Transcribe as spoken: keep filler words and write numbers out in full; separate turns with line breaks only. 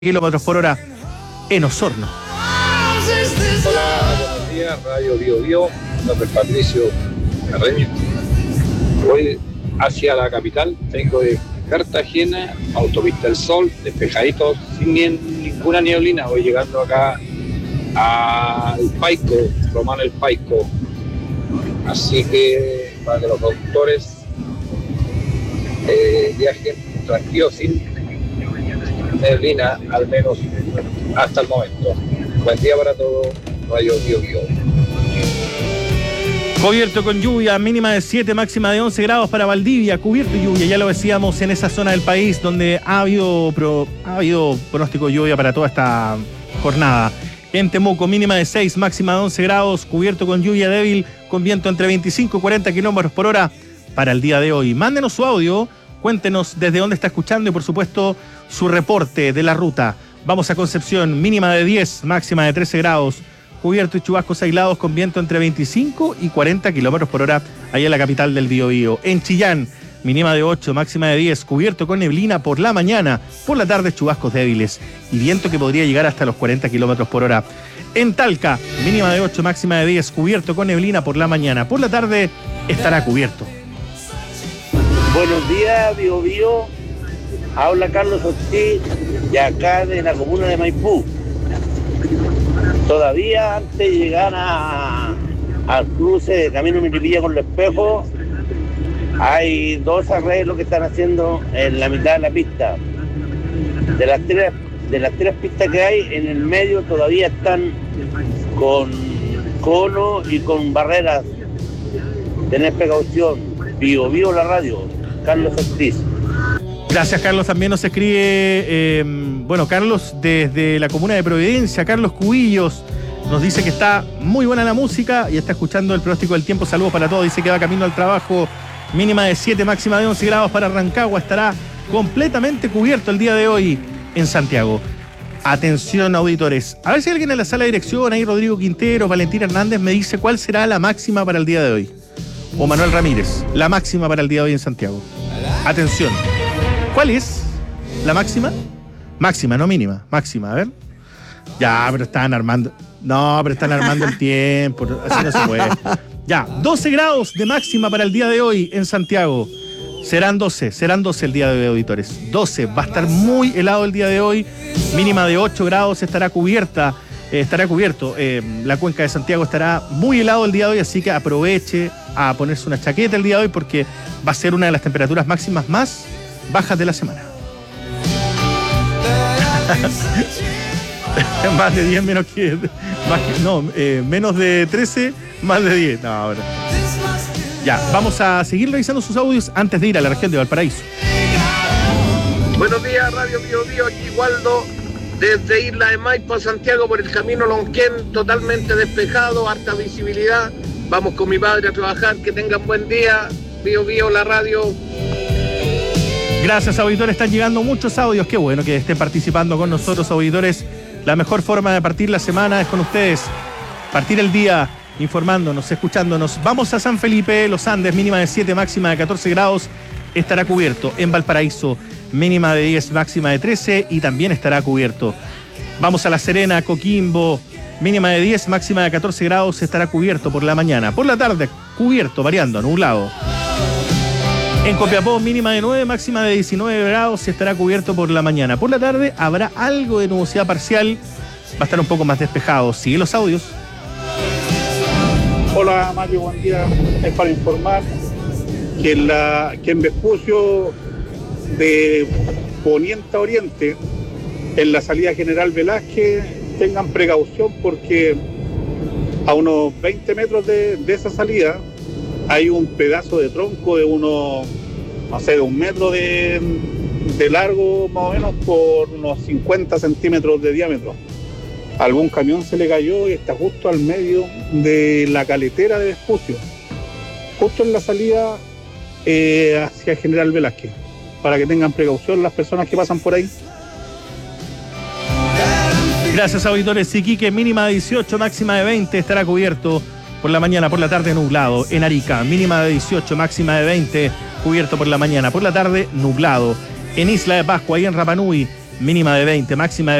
kilómetros por hora en Osorno.
Hola, buenos días, Radio Bio Bio, nombre es Patricio Carreño. Voy hacia la capital, vengo de Cartagena, Autopista del Sol, despejadito, sin ni, ninguna nieblina. Voy llegando acá al Paico, Román el Paico. Así que para que los conductores eh, viajen tranquilos, sin neblina, al menos hasta el momento. Buen día para todos, Radio Bio Bio.
Cubierto con lluvia, mínima de siete, máxima de once grados para Valdivia, cubierto y lluvia, ya lo decíamos, en esa zona del país donde ha habido, pro, ha habido pronóstico de lluvia para toda esta jornada. En Temuco, mínima de seis, máxima de once grados, cubierto con lluvia débil, con viento entre veinticinco y cuarenta kilómetros por hora para el día de hoy. Mándenos su audio, cuéntenos desde dónde está escuchando y por supuesto su reporte de la ruta. Vamos a Concepción, mínima de diez, máxima de trece grados, cubierto y chubascos aislados con viento entre veinticinco y cuarenta kilómetros por hora, allá en la capital del Biobío. En Chillán, mínima de ocho, máxima de diez, cubierto con neblina por la mañana, por la tarde chubascos débiles y viento que podría llegar hasta los cuarenta kilómetros por hora. En Talca, mínima de ocho, máxima de diez, cubierto con neblina por la mañana, por la tarde estará cubierto.
Buenos días, Bio Bio. Habla Carlos Ortiz, de acá de la comuna de Maipú. Todavía antes de llegar a, al cruce de Camino Milipilla con los Espejos, hay dos arreglos que están haciendo en la mitad de la pista. De las tres, de las tres pistas que hay, en el medio todavía están con cono y con barreras. Tened precaución. Bio Bio la radio. Carlos Ortiz.
Gracias, Carlos. También nos escribe, eh, bueno, Carlos desde la comuna de Providencia, Carlos Cubillos, nos dice que está muy buena la música y está escuchando el pronóstico del tiempo. Saludos para todos. Dice que va camino al trabajo, mínima de siete, máxima de once grados para Rancagua. Estará completamente cubierto el día de hoy en Santiago. Atención, auditores. A ver si alguien en la sala de dirección, ahí Rodrigo Quintero, Valentín Hernández, me dice cuál será la máxima para el día de hoy. O Manuel Ramírez, la máxima para el día de hoy en Santiago. Atención. ¿Cuál es la máxima? Máxima, no mínima. Máxima, a ver. Ya, pero están armando. No, pero están armando el tiempo. Así no se puede. Ya, doce grados de máxima para el día de hoy en Santiago. Serán doce, serán doce el día de hoy, auditores. doce, va a estar muy helado el día de hoy. Mínima de ocho grados, estará cubierta. Eh, estará cubierto. Eh, la cuenca de Santiago estará muy helado el día de hoy, así que aproveche a ponerse una chaqueta el día de hoy porque va a ser una de las temperaturas máximas más bajas de la semana. Más de diez, menos que... Más que no, eh, menos de trece, más de diez. No, ahora. Ya, vamos a seguir revisando sus audios antes de ir a la región de Valparaíso.
Buenos días, Radio Bio Bio, aquí Waldo, desde Isla de Maipo a Santiago por el camino Lonquén, totalmente despejado, harta visibilidad. Vamos con mi padre a trabajar, que tengan buen día. Bio Bio, la radio.
Gracias, auditores. Están llegando muchos audios. Qué bueno que estén participando con nosotros, auditores. La mejor forma de partir la semana es con ustedes. Partir el día informándonos, escuchándonos. Vamos a San Felipe, Los Andes, mínima de siete, máxima de catorce grados. Estará cubierto. En Valparaíso, mínima de diez, máxima de trece y también estará cubierto. Vamos a La Serena, Coquimbo, mínima de diez, máxima de catorce grados. Estará cubierto por la mañana. Por la tarde, cubierto, variando, nublado. En Copiapó, mínima de nueve, máxima de diecinueve grados, estará cubierto por la mañana. Por la tarde habrá algo de nubosidad parcial, va a estar un poco más despejado. Sigue los audios.
Hola Mario, buen día. Es para informar que en, la, que en Vespucio de Poniente a Oriente, en la salida General Velázquez, tengan precaución porque a unos veinte metros de, de esa salida hay un pedazo de tronco de unos, no sé, de un metro de, de largo más o menos por unos cincuenta centímetros de diámetro. Algún camión se le cayó y está justo al medio de la caletera de Vespucio, justo en la salida eh, hacia General Velázquez, para que tengan precaución las personas que pasan por ahí.
Gracias, auditores. Iquique, mínima de dieciocho, máxima de veinte, estará cubierto por la mañana, por la tarde nublado. En Arica, mínima de dieciocho, máxima de veinte, cubierto por la mañana, por la tarde nublado. En Isla de Pascua y en Rapa Nui, mínima de veinte, máxima de